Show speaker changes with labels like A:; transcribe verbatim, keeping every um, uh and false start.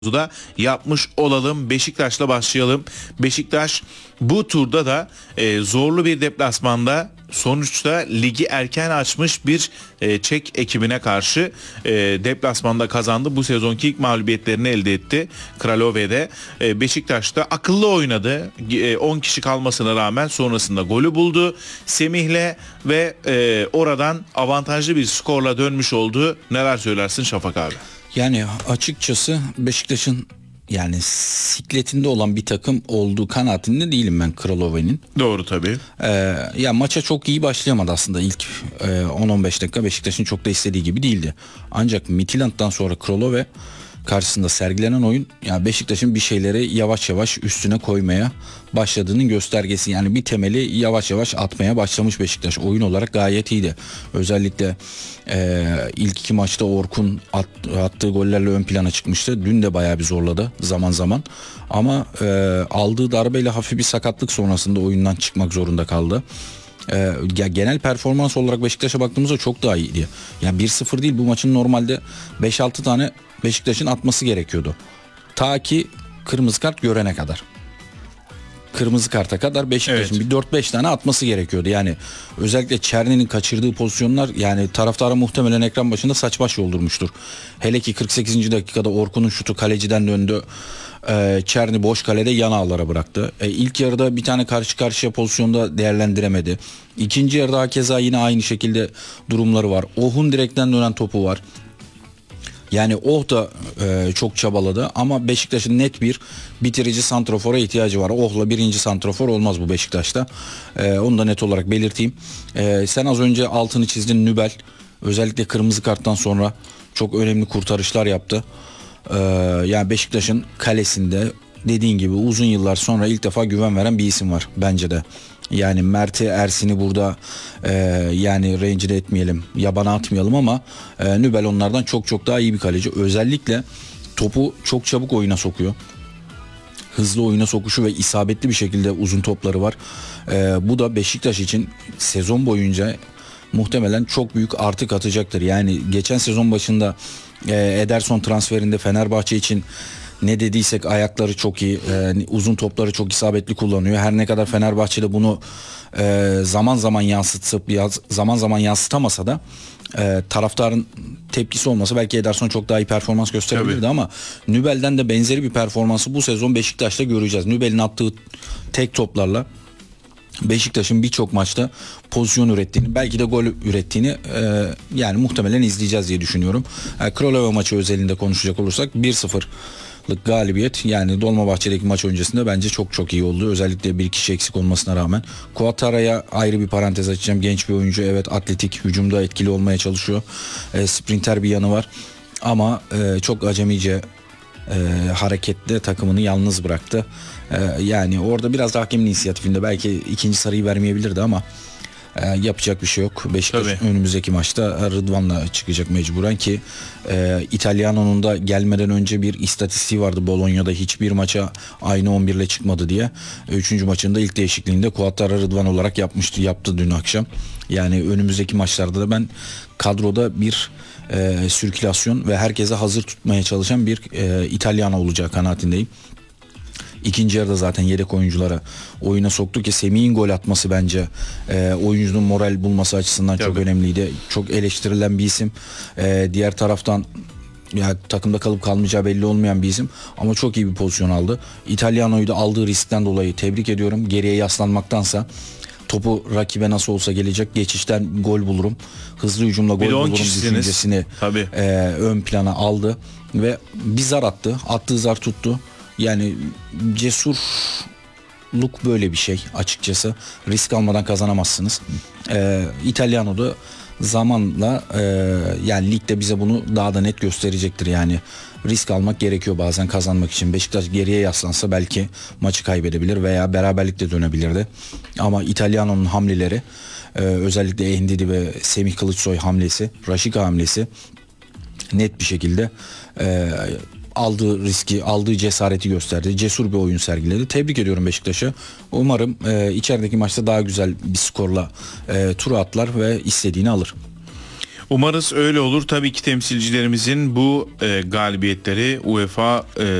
A: da yapmış olalım. Beşiktaş'la başlayalım. Beşiktaş bu turda da e, zorlu bir deplasmanda sonuçta ligi erken açmış bir e, Çek ekibine karşı e, deplasmanda kazandı. Bu sezonki ilk mağlubiyetlerini elde etti Kralove'de. E, Beşiktaş'ta akıllı oynadı. E, on kişi kalmasına rağmen sonrasında golü buldu. Semih'le ve e, oradan avantajlı bir skorla dönmüş oldu. Neler söylersin Şafak abi?
B: Yani açıkçası Beşiktaş'ın yani sikletinde olan bir takım olduğu kanaatinde değilim ben Kralove'nin.
A: Doğru tabii.
B: Ee, ya maça çok iyi başlayamadı aslında ilk e, on on beş dakika Beşiktaş'ın çok da istediği gibi değildi. Ancak Midtjylland'dan sonra Kralove karşısında sergilenen oyun yani Beşiktaş'ın bir şeyleri yavaş yavaş üstüne koymaya başladığının göstergesi. Yani bir temeli yavaş yavaş atmaya başlamış Beşiktaş. Oyun olarak gayet iyiydi. Özellikle e, ilk iki maçta Orkun at, attığı gollerle ön plana çıkmıştı. Dün de bayağı bir zorladı zaman zaman. Ama e, aldığı darbeyle hafif bir sakatlık sonrasında oyundan çıkmak zorunda kaldı. Ee, genel performans olarak Beşiktaş'a baktığımızda çok daha iyiydi. Yani bir sıfır değil, bu maçın normalde beş altı tane Beşiktaş'ın atması gerekiyordu. Ta ki kırmızı kart görene kadar. Kırmızı karta kadar Beşiktaş'ın evet. bir dört beş tane atması gerekiyordu. Yani özellikle Çerni'nin kaçırdığı pozisyonlar yani taraftara muhtemelen ekran başında saç baş yoldurmuştur. Hele ki kırk sekizinci dakikada Orkun'un şutu kaleciden döndü. Ee, Çerni boş kalede yan ağlara bıraktı. Ee, ilk yarıda bir tane karşı karşıya pozisyonda değerlendiremedi. İkinci yarıda hakeza yine aynı şekilde durumları var. Oh'un direkten dönen topu var. Yani Oh da e, çok çabaladı ama Beşiktaş'ın net bir bitirici santrofora ihtiyacı var. Oh'la birinci santrofor olmaz bu Beşiktaş'ta. E, onu da net olarak belirteyim. E, sen az önce altını çizdin, Nübel. Özellikle kırmızı karttan sonra çok önemli kurtarışlar yaptı. E, yani Beşiktaş'ın kalesinde dediğin gibi uzun yıllar sonra ilk defa güven veren bir isim var bence de. Yani Mert'i, Ersin'i burada e, yani rencide etmeyelim, yabana atmayalım ama e, Nübel onlardan çok çok daha iyi bir kaleci. Özellikle topu çok çabuk oyuna sokuyor. Hızlı oyuna sokuşu ve isabetli bir şekilde uzun topları var. E, bu da Beşiktaş için sezon boyunca muhtemelen çok büyük artı katacaktır. Yani geçen sezon başında e, Ederson transferinde Fenerbahçe için ne dediysek ayakları çok iyi, e, uzun topları çok isabetli kullanıyor. Her ne kadar Fenerbahçe'de bunu e, zaman zaman yansıtıp zaman zaman yansıtamasa da e, taraftarın tepkisi olmasa belki Ederson çok daha iyi performans gösterebilirdi. Tabii. Ama Nübel'den de benzeri bir performansı bu sezon Beşiktaş'ta göreceğiz. Nübel'in attığı tek toplarla Beşiktaş'ın birçok maçta pozisyon ürettiğini, belki de gol ürettiğini e, yani muhtemelen izleyeceğiz diye düşünüyorum. Yani Kralove maçı özelinde konuşacak olursak bir sıfırlık galibiyet yani Dolmabahçe'deki maç öncesinde bence çok çok iyi oldu. Özellikle bir kişi eksik olmasına rağmen. Kuatara'ya ayrı bir parantez açacağım. Genç bir oyuncu, evet, atletik, hücumda etkili olmaya çalışıyor. E, sprinter bir yanı var ama e, çok acemice e, hareketle takımını yalnız bıraktı. E, yani orada biraz da hakemin inisiyatifinde belki ikinci sarıyı vermeyebilirdi ama e, yapacak bir şey yok. Beşiktaş Tabii. önümüzdeki maçta Rıdvan'la çıkacak mecburen ki e, İtalyano'nun da gelmeden önce bir istatistiği vardı Bologna'da hiçbir maça aynı on bir ile çıkmadı diye. Üçüncü maçında ilk değişikliğinde Kuatara Rıdvan olarak yapmıştı, yaptı dün akşam. Yani önümüzdeki maçlarda da ben kadroda bir e, sirkülasyon ve herkese hazır tutmaya çalışan bir e, İtalyano olacağı kanaatindeyim. İkinci yarıda zaten yedek oyunculara oyuna soktu ki Semih'in gol atması bence e, oyuncunun moral bulması açısından Tabii. çok önemliydi. Çok eleştirilen bir isim. E, diğer taraftan ya takımda kalıp kalmayacağı belli olmayan bir isim ama çok iyi bir pozisyon aldı. İtalyano'yu da aldığı riskten dolayı tebrik ediyorum. Geriye yaslanmaktansa topu rakibe nasıl olsa gelecek, geçişten gol bulurum, hızlı hücumla gol bulurum düşüncesini e, ön plana aldı ve bir zar attı. Attığı zar tuttu. Yani cesurluk böyle bir şey açıkçası. Risk almadan kazanamazsınız. Ee, İtalyano da zamanla e, yani ligde bize bunu daha da net gösterecektir. Yani risk almak gerekiyor bazen kazanmak için. Beşiktaş geriye yaslansa belki maçı kaybedebilir veya beraberlikle dönebilirdi. Ama İtalyano'nun hamleleri e, özellikle Endidi ve Semih Kılıçsoy hamlesi, Rashica hamlesi net bir şekilde e, aldığı riski, aldığı cesareti gösterdi. Cesur bir oyun sergiledi. Tebrik ediyorum Beşiktaş'a. Umarım e, içerideki maçta daha güzel bir skorla e, tur atlar ve istediğini alır.
A: Umarız öyle olur. Tabii ki temsilcilerimizin bu e, galibiyetleri UEFA e,